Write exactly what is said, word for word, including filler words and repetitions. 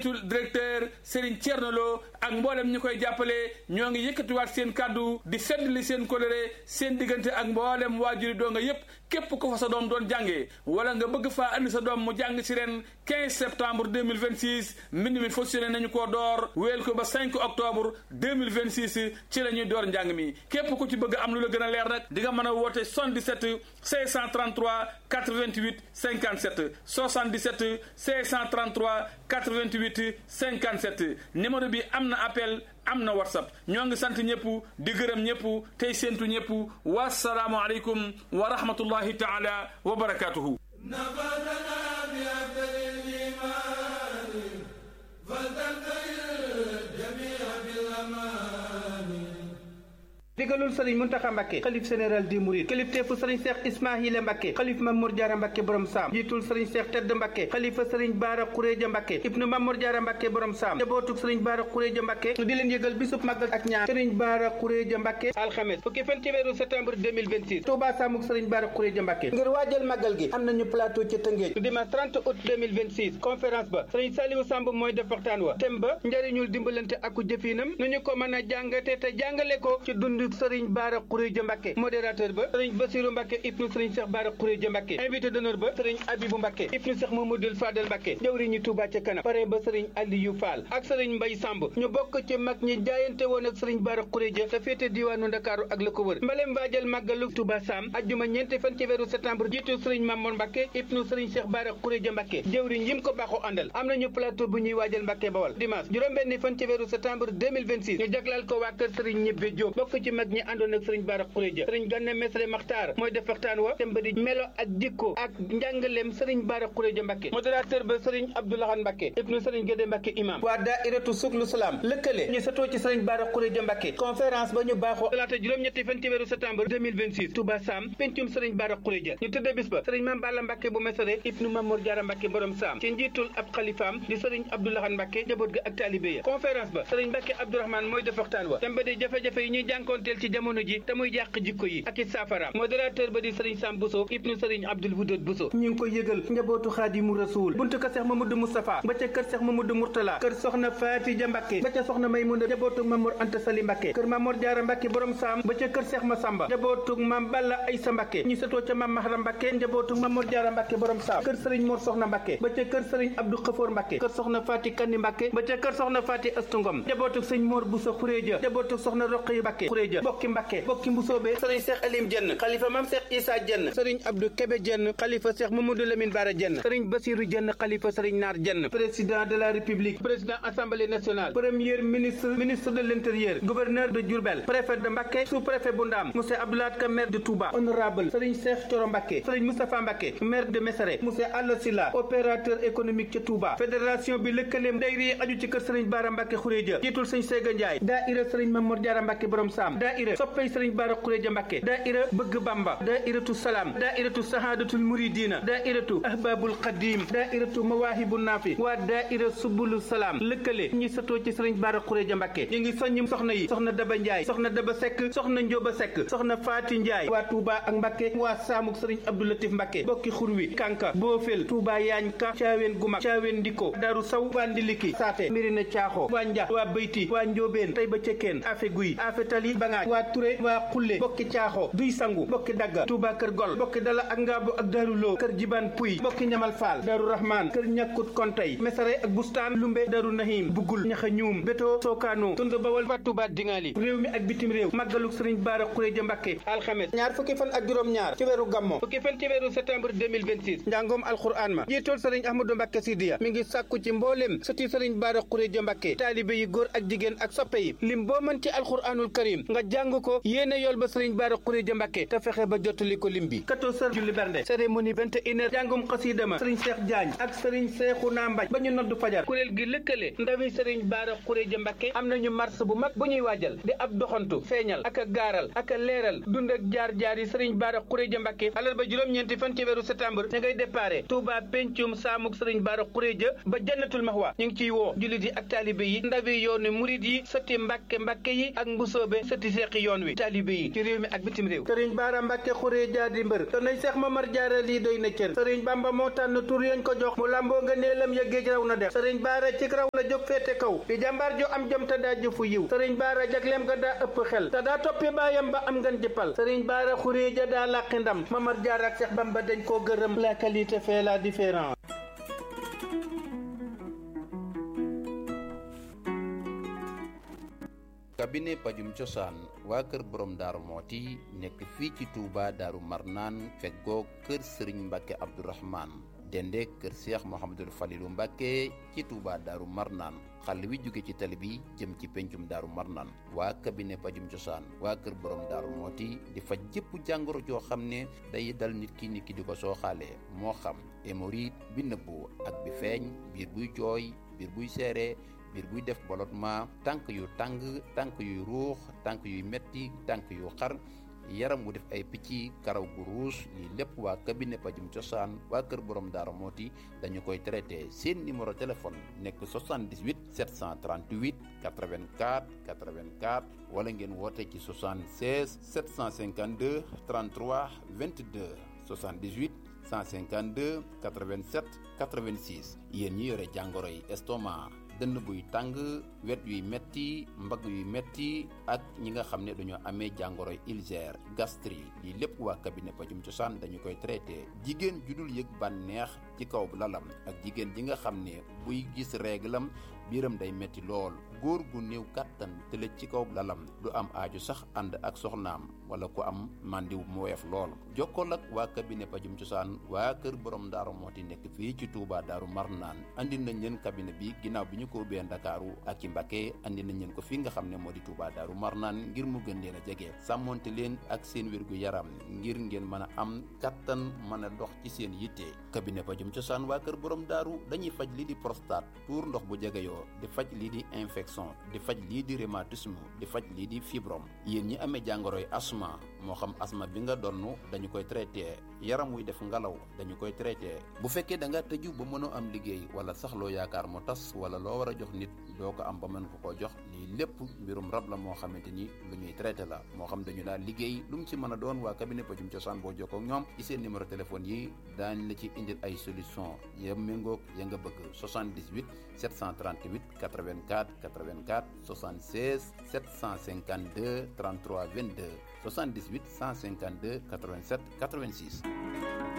njiitul directeur Serigne Thierno Lo ak mboolem ñu koy jàppale ñoo ngi yëkkatiwaat seen kàddu di feddali seen coloré seen diggante ak mboolem waajuri doo nga yépp képp ko fa sa doom doon jàngee wala nga bëgg faa andi sa doom mu jàng ci ren quinze septembre deux mille vingt-six mbind mi fonctionné nañu koo door wéel ko ba cinq octobre deux mille vingt-six ci la ñuy door njàng mi képp ku ci bëgg am lu la gën a leer nag di nga mën a woote soixante-dix-sept cinq cent trente-trois quatre-vingt-huit cinquante-sept soixante-dix-sept cinq cent trente-trois quatre-vingt-huit cinquante-sept numéro bi am na appel am na whatsapp ñoo ngi sant ñëpp di gërëm ñëpp tey séentu ñëpp wasalaamu aleykum wa rahmatullahi taala wa barakatuhu digalul sëriñ Muntaxa Mbàkke xalif général di Mouride kilifteefu sëriñ Cheikh Ismaahila Mbàkke xalif Mamour Diarra Mbàkke borom saam jiitul sëriñ Cheikh Tedd Mbàkke xalifa sëriñ Baara Xuréja Mbàkke ibnu Mamour Diarra Mbàkke borom saam jabootug sëriñ Baara Xuréja Mbàkke di leen yëgal bisub màggal ak ñaan sëriñ Baara Xuréja Mbàkke alxames fukki fan ci weeru septembre deux mille vingt-six Touba Samuk sëriñ Baara Xuréja Mbàkke ngir waajal màggal gi am nañu plateau ci Tëngéej dimanche trente août deux mille vingt-six conférence ba sëriñ Saliou Samb mooy def waxtaan wa thème ba njëriñul dimbalante aku jëfinam nu ñu ko mën a jàngate te jàngale ko ci dund sëriñ Baara Xuréja Mbàkke modérateur ba sëriñ Basiru Mbàkke ibnu sëriñ Cheikh Baara Xuréja Mbàkke invité d'honneur ba sëriñ Abibu Mbàkke ibnu Cheikh Mamadou Fadel Mbàkke jawriñu Touba ca kanam pare ba sëriñ Aliyu Fall ak sëriñ Mbay Samb ñu bokk ci mag ñi jaayante woon ak sëriñ Baara Xuréja te féete diwaanu Ndakaaru ak la ko wër mbalem waajal màggalu Touba Sam ajjuma ñeenti fan ci weeru septembre jiitu sëriñ Mamour Mbàkke ibnu sëriñ Cheikh Baara Xuréja Mbàkke jawriñ yim ko baaxoo àndal am nañu plateau bu ñuy waajal Mbàkke Bawal dimanche juróom-benni fan ci weeru septembre deux mille vingt-six ñu jaglal ko waa kër sëriñ Ñebbe Jóob bokk ci mag ñi àndoon ak sëriñ Baara Xuréja sëriñ Ganna Mesre Maxtaar mooy def waxtaan wa thème ba di melo ak jikko ak njàngaleem sëriñ Baara Xuréja Mbàkke modérateur ba sëriñ Abdoulahan Mbàkke ibnu sëriñ Gédé Mbàkke imam waa daairatu Suklu Salaam lëkkale ñu satoo ci sëriñ Baara Xuréja Mbàkke conférence ba ñu baaxoo talaata juróom-ñetti fan ci weeru septembre deux mille vingt-six Touba Sam pencum sëriñ Baara Xuréja ñu tëdde bis ba sëriñ Mame Balla Mbàkke bu Mesere ibnu Mamour Diarra Mbàkke borom Sam ci njiitul ab xalifaam di sëriñ Abdoulahan Mbàkke jaboot ga ak taalibe ya conférence ba sëriñ Mbàkke Abdourahmane mooy def waxtaan wa thème ba di jafe-jafe yi ñuy jànkoonteel ci jamono ji te muy yàq jikko yi ak i saafara modérateur ba di sëriñ Sam Bousso ibnu sëriñ Abdoul Wudud Bousso ñu ngi koy yëgal njabootu Xaadimu Rasuul buntu kër Seex Mamadou Moustapha ba ca kër Seex Mamadou Mourtala kër soxna Faatija Mbàkke ba ca soxna Maymuna njabootu Mamour Anta Sali Mbàkke kër Mamour Diarra Mbàkke borom Sam ba ca kër Seex Masamba njabootu Mam Balla Aysa Mbàkke ñu setoo ca Mam Mahram Mbàkke njabootu Mamour Diarra Mbàkke borom Sam kër sëriñ Mor Soxna Mbàkke ba ca kër sëriñ Abdou Xafoor Mbàkke kër soxna Faati Kanni Mbàkke ba ca kër soxna Faati Astu Ngom njabootu sëriñ Mor Bousso Xuréja njabootu soxna Roqaya Mbàkke Xuréja bokki Mbàkke bokki Mbusoobe sëriñ Cheikh Alim Jenn xalifa Mam Cheikh Issa Jenn sëriñ Abdou Kébé Jenn xalifa Cheikh Mamadou Lamine Bara Jenn sëriñ Basiru Jenn xalifa sëriñ Naar Jenn président de la République président Assemblée nationale premier ministre ministre de l'Intérieur gouverneur de Diourbel préfet de Mbacké sous-préfet bu Ndam monsieur Abdoulaye Ka maire de Touba honorable sëriñ Cheikh Thioro Mbacké sëriñ Moustapha Mbacké maire de Mesere monsieur Alla Silla opérateur économique ca Touba fédération bi lëkkaleem dayri yi aju ci kër sëriñ Bara Mbacké Xuréja jiitul sëriñ Séga Ndiaye daïra sëriñ Mamour Diarra Mbacké borom Sam daïra soppay sëriñ Bara Xuréja Mbacké daïra bëgg Bamba daïratu Salam daïratu Sahadatul Muridina daïratu Ahbabul Qadim daïratu Mawaahibu Naafi waa daïra Subulu Salam lëkkale ñi satoo ci sëriñ Bara Xuréja Mbacké ñu ngi soññi soxna yi soxna Daba Ndiaye soxna Daba Seck soxna Njóoba Seck soxna Faati Ndiaye waa Touba ak Mbacké waa Saamuk sëriñ Abdou Latif Mbacké bokki Xurwi Kanka Boofel Touba Yaañ Ka Caaween Gumak Caaween Ndiko Daru Saw waa Ndiliki Saate Mirina Caaxo waa Njax waa Beyti waa Njóobeen Tayba Cekkeen Afe Guy Afe Tali Bangaaj waa Touré waa Xulle bokki Caaxo Duy Sangu bokki Dagga Touba Kër Gol bokki Dala ak Ngaabu ak Daru Lo kër Jiban Puy bokki Ñamal Faal Daru Rahman kër Ñakkut Kontay Mesare ak Bustaan Lumbe Daru Nahim Bugul Ñaxa Ñuum Beto Sokano Tund Bawal fa Touba Dingali réew mi ak bitim réew màggaluk sëriñ Bara Xuréja Mbacké alxames ñaar fukki fan ak juróom ñaar ci weeru Gammo fukki fan ci weeru septembre deux mille vingt-six njàngoom alxuraan ma jiitool sëriñ Ahmadou Mbacké Sidiya mi ngi sàkku ci mbooleem sëti sëriñ Bara Xuréja Mbacké taalibe yi góor ak jigéen ak soppe yi lim boo mën ci alxuraanul karim nga jàng ko yéene yool ba sëriñ Bara Xuréja Mbacké te fexe ba jottali ko lim bi quatorze heures julli bernde cérémonie vingt et une heures jàngum xasida ma sëriñ Cheikh Diagne ak sëriñ Cheikhouna Mbaj ba ñu noddu fajar kuréel gi lëkkale ndawi sëriñ Bara Xuréja Mbacké am nañu mars bu mag bu ñuy waajal di ab doxantu feeñal ak a gaaral ak a leeral dund ak jaar-jaar yi sëriñ Bara Xuréja Mbacké alal ba juróom-ñeenti fan ci weeru septembre ña ngay déparé Touba pencum Saamuk sëriñ Bara Xuréja ba jannatul Mahwa ñu ngi ciy woo jullit yi ak taalibe yi ndawi yoonu murid yi sëti Mbàkke Mbàkke yi ak mbusoobe sëti di seexi yoon wi taalibe yi ci réew mi ak bitim réew sëriñ Baara Mbàkke Xureja di mbër danay Seex Mamar Jaara lii doy na cër sëriñ Bamba moo tànn tur yañ ko jox mu lamboo nga neelam ya géej raw na def sëriñ Baara ci raw la jóg féete kaw di jàmbaar jo am jom te daa jëfu yiw sëriñ Baara jagleem ga daa ëpp xel te daa toppi baayam ba am ngan jëppal sëriñ Baara Xureja daa làqi ndam Mamar Jaara ak Seex Bamba dañ koo gërëm la qualité fait la différence. cabinet pajum cosaan waa kër borom daaru mooti nekk fii ci Touba daaru marnaan feggoo kër sëriñ Mbàkke Abdourahman dende kër Cheikh Mouhamadul Falilu Mbàkke ci Touba daaru marnaan xàll wi jóge ci tali bi jëm ci pencum daaru marnaan waa cabinet pajum cosaan waa kër borom daaru mooti di faj jëpp jàngoro joo xam ne day dal nit ki nit ki di ko sooxaale moo xam hémorroïde bi nëbbu ak bi feeñ biir buy jooy biir buy seere biir buy def ballottement tànk yu tàng tànk yuy ruux tànk yuy metti tànk yu xar yaram wu def ay picc karaw gu ruus lii lépp waa cabinet pajum cosaan waa kër borom daara mooti dañu koy traité seen numéro téléphone nekk soixante-dix-huit sept cent trente-huit quatre-vingt-quatre quatre-vingt-quatre wala ngeen woote ci soixante-seize sept cent cinquante-deux trente-trois vingt-deux soixante-dix-huit cent cinquante-deux quatre-vingt-sept quatre-vingt-six yéen ñi yore jàngoro yi estomac dënn buy tàng wet yuy metti mbagg yuy metti ak ñi nga xam ne dañoo amee jàngoroy ulcère gastrique lii lépp waa cabinet pajum cosaan dañu koy traité jigéen ju dul yëg bànneex ci kaw lalam ak jigéen ji nga xam ne buy gis réglam biiram day metti lool góor gu néew kàttan tëlëj ci kaw lalam du am aaju sax ànd ak soxnaam wala ku am màndiw mu woyof lool jokkool ak waa cabinet pajum cosaan waa kër borom daaru mooti nekk fii ci Touba daaru marnaan andi nañ leen cabinet bi ginnaaw bi ñu ko ubbee Ndakaaru ak ci Mbacké andi nañ leen ko fii nga xam ne moo di Touba daaru marnaan ngir mu gën leen a jege sàmmonte leen ak seen wérgu yaram ngir ngeen mën a am kattan mën a dox ci seen yitte cabinet pajum cosaan waa kër borom daaru dañuy faj lii di prostate tuur ndox bu jegeyoo di faj lii di infection di faj lii di rhumatisme di faj lii di fibrome yéen ñi amee jàngoroy asma moo xam asma bi nga donn dañu koy traité yaram wuy def ngalaw dañu koy traité bu fekkee da nga tëju ba mënoo am liggéey wala sax loo yaakaar mu tas wala loo war a jox nit doo ko am ba mën ko koo jox lii lépp mbirum rab la moo xamante ni lu ñuy traité la moo xam dañu daal liggéey lu mu ci mën a doon waa cabinet pajum cosaan boo jokkoo ak ñoom ci seen numéro téléphone yi daañ la ci indil ay solution ya méngoog ya nga bëgg soixante-dix-huit sept cent trente-huit quatre-vingt-quatre quatre-vingt-quatre soixante-seize sept cent cinquante-deux trente-trois vingt-deux soixante-dix-huit cent cinquante-deux quatre-vingt-sept quatre-vingt-six